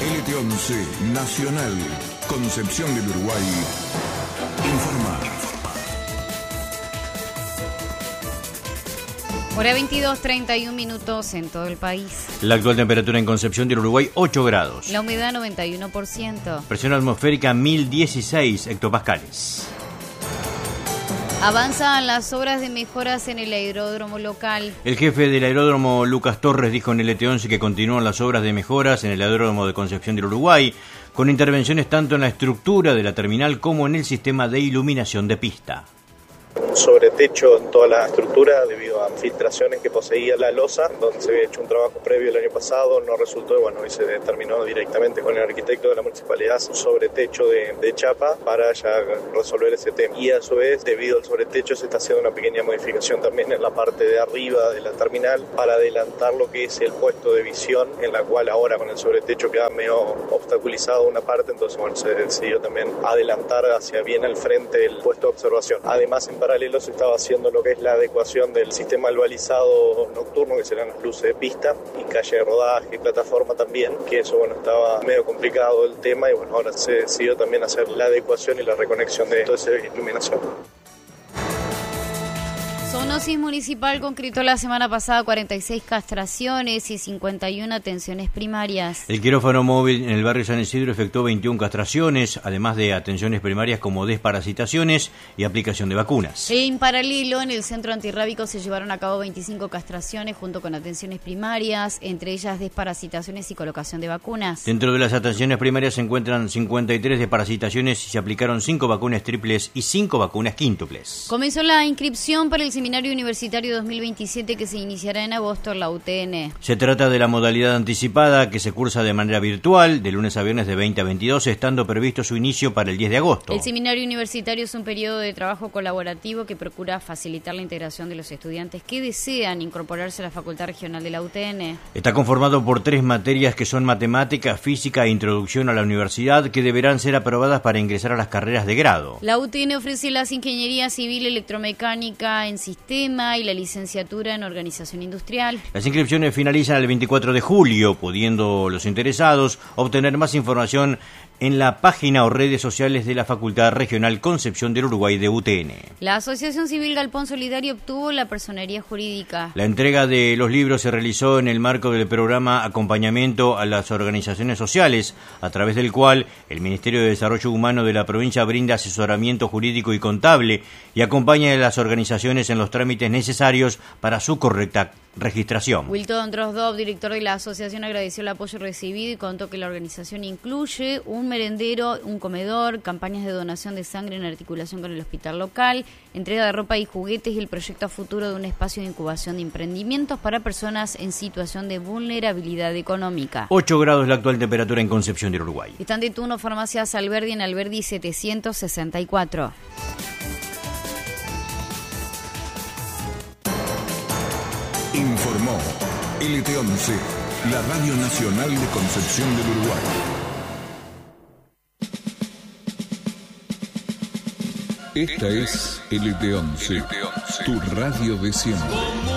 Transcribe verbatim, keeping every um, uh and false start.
L T once Nacional, Concepción del Uruguay, informa. Hora veintidós, treinta y un minutos en todo el país. La actual temperatura en Concepción del Uruguay, ocho grados. La humedad, noventa y uno por ciento. Presión atmosférica, mil dieciséis hectopascales. Avanzan las obras de mejoras en el aeródromo local. El jefe del aeródromo, Lucas Torres, dijo en L T once que continúan las obras de mejoras en el aeródromo de Concepción del Uruguay, con intervenciones tanto en la estructura de la terminal como en el sistema de iluminación de pista. Sobre techo en toda la estructura debido a filtraciones que poseía la losa, donde se había hecho un trabajo previo el año pasado, no resultó y bueno, hoy se determinó directamente con el arquitecto de la municipalidad sobre techo de, de chapa para ya resolver ese tema. Y a su vez, debido al sobretecho, se está haciendo una pequeña modificación también en la parte de arriba de la terminal para adelantar lo que es el puesto de visión, en la cual ahora con el sobretecho queda medio obstaculizado una parte, entonces bueno, se decidió también adelantar hacia bien al frente el puesto de observación. Además, en paralelo se estaba haciendo lo que es la adecuación del sistema del balizado nocturno, que serán las luces de pista, y calle de rodaje y plataforma también, que eso bueno estaba medio complicado el tema y bueno, ahora se decidió también hacer la adecuación y la reconexión de toda esa iluminación. Zoonosis Municipal concretó la semana pasada cuarenta y seis castraciones y cincuenta y una atenciones primarias. El quirófano móvil en el barrio San Isidro efectuó veintiuna castraciones, además de atenciones primarias como desparasitaciones y aplicación de vacunas. En paralelo, en el centro antirrábico se llevaron a cabo veinticinco castraciones junto con atenciones primarias, entre ellas desparasitaciones y colocación de vacunas. Dentro de las atenciones primarias se encuentran cincuenta y tres desparasitaciones y se aplicaron cinco vacunas triples y cinco vacunas quíntuples. Comenzó la inscripción para el Seminario Universitario dos mil veintisiete que se iniciará en agosto en la U T N. Se trata de la modalidad anticipada que se cursa de manera virtual de lunes a viernes de veinte a veintidós, estando previsto su inicio para el diez de agosto. El Seminario Universitario es un periodo de trabajo colaborativo que procura facilitar la integración de los estudiantes que desean incorporarse a la Facultad Regional de la U T N. Está conformado por tres materias que son matemática, física e introducción a la universidad, que deberán ser aprobadas para ingresar a las carreras de grado. La U T N ofrece las ingenierías civil, electromecánica en sistema y la licenciatura en organización industrial. Las inscripciones finalizan el veinticuatro de julio, pudiendo los interesados obtener más información en la página o redes sociales de la Facultad Regional Concepción del Uruguay de U T N. La Asociación Civil Galpón Solidario obtuvo la personería jurídica. La entrega de los libros se realizó en el marco del programa Acompañamiento a las Organizaciones Sociales, a través del cual el Ministerio de Desarrollo Humano de la provincia brinda asesoramiento jurídico y contable y acompaña a las organizaciones en los trámites necesarios para su correcta registración. Wilton Drozdov, director de la asociación, agradeció el apoyo recibido y contó que la organización incluye un merendero, un comedor, campañas de donación de sangre en articulación con el hospital local, entrega de ropa y juguetes y el proyecto a futuro de un espacio de incubación de emprendimientos para personas en situación de vulnerabilidad económica. ocho grados la actual temperatura en Concepción del Uruguay. Están de turno farmacias Alberdi en Alberdi setecientos sesenta y cuatro. Informó L T once, la Radio Nacional de Concepción del Uruguay. Esta es L T once, tu radio de siempre.